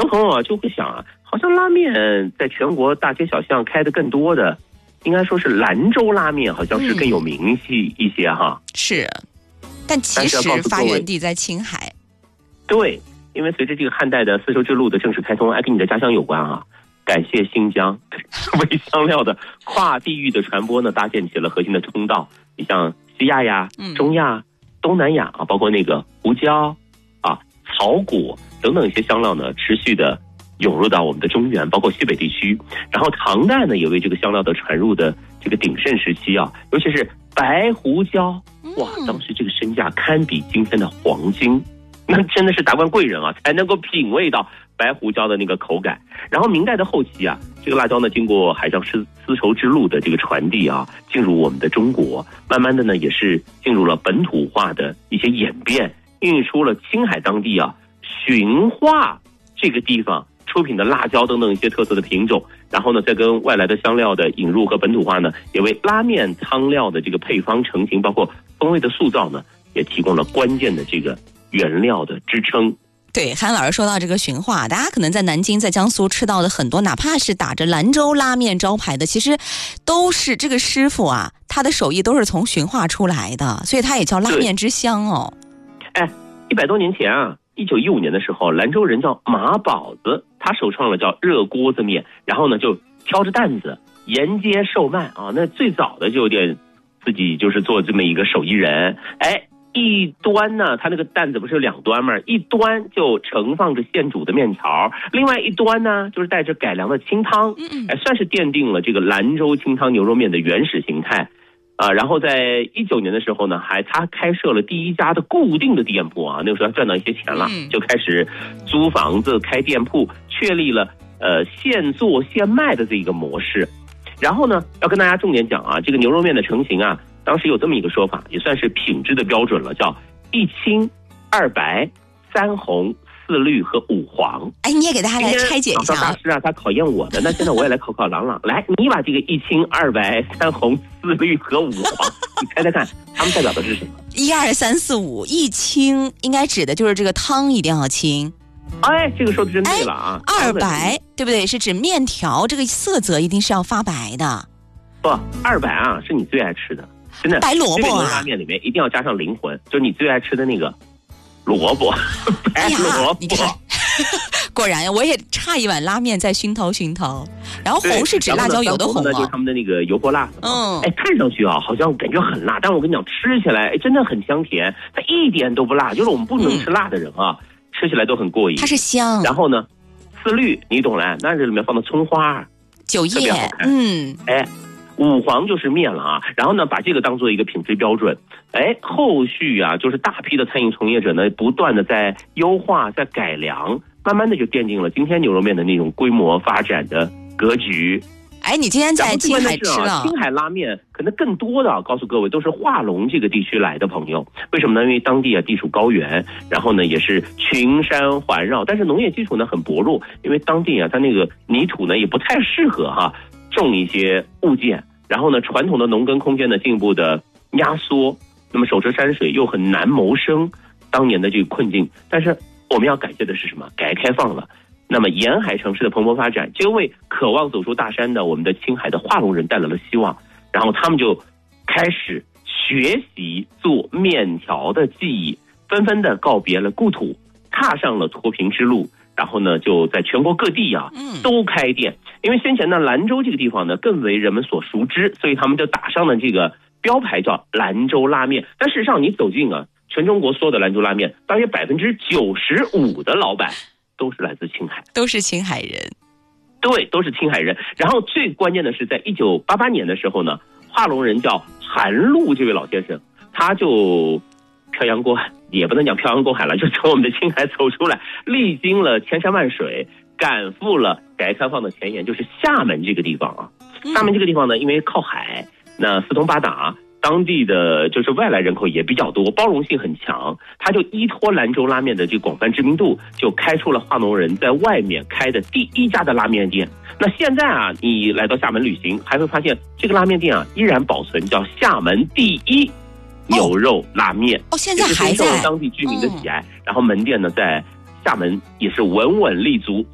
朋友啊就会想啊，好像拉面在全国大街小巷开的更多的，应该说是兰州拉面，好像是更有名气一些哈。 是，但其实发源地在青海。 对，因为随着这个汉代的丝绸之路的正式开通，跟你的家乡有关啊。感谢新疆为香料的跨地域的传播呢，搭建起了核心的通道。你像西亚呀、中亚、东南亚啊，包括那个胡椒啊、草果等等一些香料呢，持续的涌入到我们的中原，包括西北地区。然后唐代呢，也为这个香料的传入的这个鼎盛时期啊，尤其是白胡椒，哇，当时这个身价堪比今天的黄金，那真的是达官贵人啊才能够品味到白胡椒的那个口感。然后明代的后期啊，这个辣椒呢经过海上丝绸之路的这个传递啊，进入我们的中国，慢慢的呢也是进入了本土化的一些演变，孕育出了青海当地啊循化这个地方出品的辣椒等等一些特色的品种。然后呢再跟外来的香料的引入和本土化呢，也为拉面汤料的这个配方成型包括风味的塑造呢，也提供了关键的这个原料的支撑。 对，韩老师说到这个驯化，大家可能在南京在江苏吃到的很多哪怕是打着兰州拉面招牌的，其实都是这个师傅啊他的手艺都是从驯化出来的，所以它也叫拉面之乡哦。 100多年前啊，1915年的时候，兰州人叫马宝子，他首创了叫热锅子面，然后呢就挑着担子沿街售卖啊。那最早的就有点自己就是做这么一个手艺人，一端呢，它那个担子不是有2端吗？一端就盛放着现煮的面条，另外一端呢就是带着改良的清汤，算是奠定了这个兰州清汤牛肉面的原始形态。然后在19年的时候呢，他开设了第一家的固定的店铺啊，那个时候他赚到一些钱了，就开始租房子开店铺，确立了现做现卖的这一个模式。然后呢，要跟大家重点讲啊，这个牛肉面的成型啊，当时有这么一个说法，也算是品质的标准了，叫1清2白3红4绿和5黄。 你也给大家来拆解一下大师啊，他考验我的，那现在我也来考考朗朗。来，你把这个1清2白3红4绿和5黄，你猜猜看，他们代表的是什么 ？1、2、3、4、5，一清应该指的就是这个汤一定要清。 这个说的真对了啊。 2白对不对？是指面条这个色泽一定是要发白的。 不，2白啊是你最爱吃的，真的。 白萝卜拉面里面一定要加上灵魂，就是你最爱吃的那个萝卜，白萝卜。 果然，我也差一碗拉面再熏陶熏陶。然后红是指辣椒油的红就是他们的那个油泼辣子。看上去啊好像感觉很辣，但我跟你讲，吃起来真的很香甜，它一点都不辣，就是我们不能吃辣的人啊。吃起来都很过瘾， 它是香。 然后呢，4绿你懂了，那这里面放的葱花、 酒叶， 5黄就是面了啊。然后呢，把这个当做一个品质标准。后续啊，就是大批的餐饮从业者呢，不断的在优化、在改良，慢慢的就奠定了今天牛肉面的那种规模发展的格局。 你今天在青海吃了青海拉面，可能更多的告诉各位都是化隆这个地区来的朋友。为什么呢？因为当地啊地处高原，然后呢也是群山环绕，但是农业基础呢很薄弱，因为当地啊它那个泥土呢也不太适合种一些物件，然后呢传统的农耕空间呢进一步的压缩，那么手持山水又很难谋生，当年的这个困境。但是我们要感谢的是什么？改革开放了。那么沿海城市的蓬勃发展，就为渴望走出大山的我们的青海的化隆人带来了希望，然后他们就开始学习做面条的技艺，纷纷的告别了故土，踏上了脱贫之路，然后呢就在全国各地都开店。因为先前呢兰州这个地方呢更为人们所熟知，所以他们就打上了这个标牌叫兰州拉面。但事实上你走进全中国所有的兰州拉面，大约95%的老板都是来自青海， 都是青海人。 对，都是青海人。然后最关键的是，在1988年的时候呢，化隆人叫韩禄这位老先生，他就漂洋过海，也不能讲漂洋过海了，就从我们的青海走出来，历经了千山万水，赶赴了改革开放的前沿，就是厦门这个地方啊。厦门这个地方呢，因为靠海，那四通八达，当地的就是外来人口也比较多，包容性很强，他就依托兰州拉面的这个广泛知名度，就开出了化隆人在外面开的第一家的拉面店。那现在啊，你来到厦门旅行，还会发现这个拉面店啊依然保存，叫厦门第一牛肉拉面。 现在还在， 受当地居民的喜爱。然后门店呢在厦门也是稳稳立足，